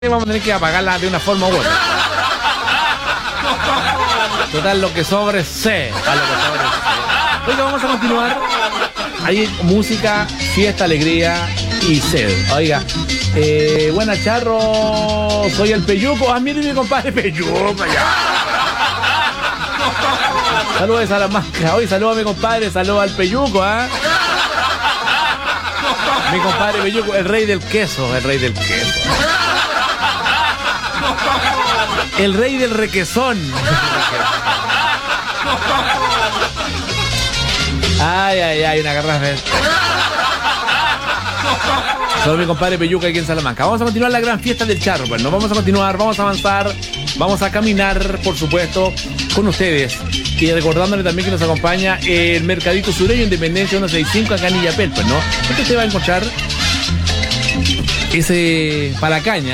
Vamos a tener que apagarla de una forma u otra. Total, lo que sobre sé. A lo que sobre sé. Oiga, vamos a continuar. Hay música, fiesta, alegría y sed. Oiga, buena Charro, soy el Peyuco. Ah, mire mi compadre Peyuco, ya. Saludos a la máscara. Hoy saludo a mi compadre, saludo al Peyuco, ¿ah? Mi compadre Peyuco, el rey del queso, el rey del queso. El rey del requesón. Ay, una garrafa. Solo mi compadre Peyuca aquí en Salamanca. Vamos a continuar la gran fiesta del charro. Pues nos vamos a continuar, vamos a avanzar, vamos a caminar, por supuesto, con ustedes. Y recordándole también que nos acompaña el Mercadito Sureño Independencia 165 acá en Illapel, pues, ¿no? Porque usted va a encontrar ese palacaña.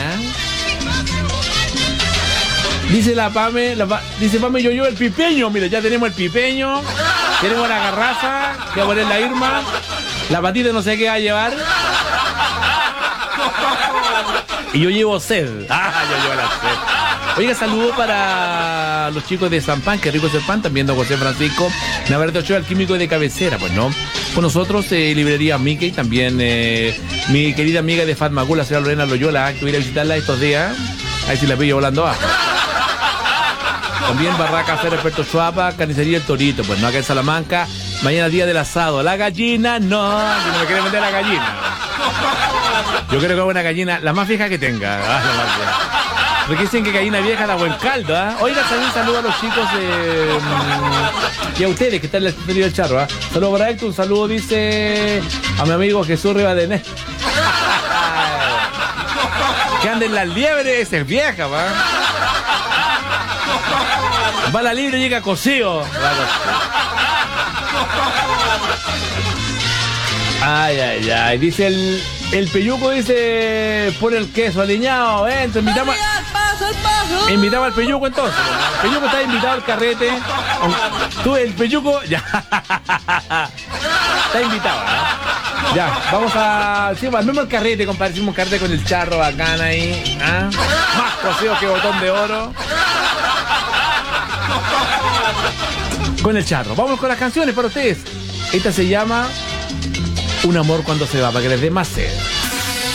Dice la Pame, dice Pame yo el pipeño. Mire, ya tenemos el pipeño, tenemos la garrafa, que va a poner la Irma, la patita no sé qué va a llevar. Y yo llevo sed. Yo llevo la sed. Oiga, saludo para los chicos de San Pan, que rico es el pan, también don José Francisco Navarrete Ochoa, el químico de cabecera, pues, ¿no? Con nosotros, librería Mickey, también mi querida amiga de Fatmagul, la señora Lorena Loyola, que voy a ir a visitarla estos días. Ahí si la pillo volando abajo. También Barraca Fer Experto Chuapa, Carnicería El Torito, pues no, acá en Salamanca. Mañana día del asado. La gallina, no me quiere vender la gallina. Yo creo que es una gallina, la más vieja que tenga. Porque dicen que gallina vieja da buen caldo, ¿eh? Oiga, también saludo a los chicos y a ustedes que están en el estudio del charro, ¿eh? Saludo para Héctor, un saludo, dice a mi amigo Jesús Rivadeneira. Que anden las liebres, esa es vieja, ¿va? Va la libre y llega cocido. Ay. Dice el Peyuco, dice, pone el queso aliñado, invitamos al Peyuco entonces. El Peyuco está invitado al carrete. Tú, el Peyuco, ya. Está invitado, ¿eh? Ya, vamos a... Sí, armemos el carrete, compadre. Hicimos un carrete con el charro bacán ahí. ¿Ah? Más cocido que botón de oro. Con el charro. Vamos con las canciones para ustedes. Esta se llama Un amor cuando se va, para que les dé más sed.